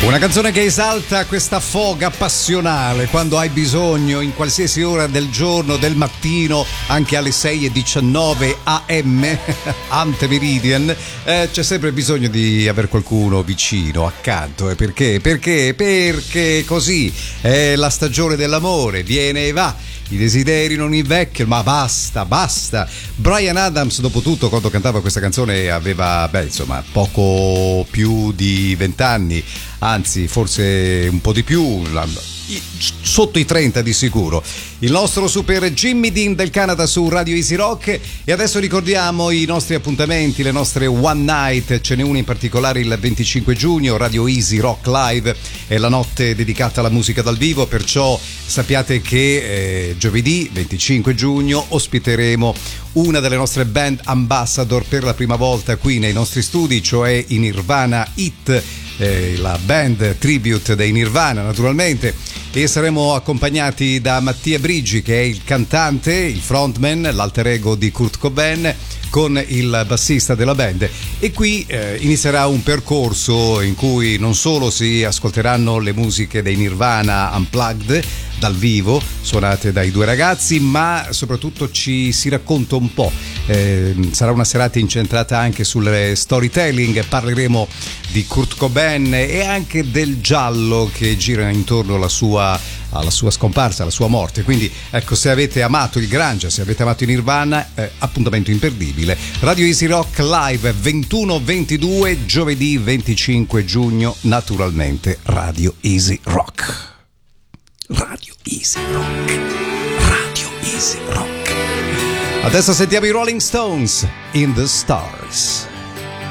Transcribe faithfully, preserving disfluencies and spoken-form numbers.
Una canzone che esalta questa foga passionale quando hai bisogno in qualsiasi ora del giorno, del mattino, anche alle sei e diciannove a emme, ante meridian, eh, c'è sempre bisogno di avere qualcuno vicino, accanto. E perché? Perché? Perché così è la stagione dell'amore, viene e va. I desideri non invecchiano, ma basta, basta. Bryan Adams, dopo tutto, quando cantava questa canzone aveva, beh, insomma, poco più di vent'anni, anzi, forse un po' di più, sotto i trenta di sicuro. Il nostro super Jimmy Dean del Canada su Radio Easy Rock. E adesso ricordiamo i nostri appuntamenti, le nostre One Night. Ce n'è una in particolare il venticinque giugno, Radio Easy Rock Live, è la notte dedicata alla musica dal vivo, perciò sappiate che eh, giovedì venticinque giugno ospiteremo una delle nostre band ambassador per la prima volta qui nei nostri studi, cioè i Nirvana Hit, eh, la band tribute dei Nirvana naturalmente, e saremo accompagnati da Mattia Brigi, che è il cantante, il frontman, l'alter ego di Kurt Cobain, con il bassista della band. E qui eh, inizierà un percorso in cui non solo si ascolteranno le musiche dei Nirvana Unplugged dal vivo, suonate dai due ragazzi, ma soprattutto ci si racconta un po'. Eh, sarà una serata incentrata anche sul storytelling, parleremo di Kurt Cobain e anche del giallo che gira intorno alla sua, alla sua scomparsa, alla sua morte. Quindi ecco, se avete amato il grunge, se avete amato i Nirvana, eh, appuntamento imperdibile. Radio Easy Rock Live ventuno ventidue, giovedì venticinque giugno, naturalmente Radio Easy Rock. Radio Easy Rock. Radio Easy Rock. Adesso sentiamo i Rolling Stones, In the Stars.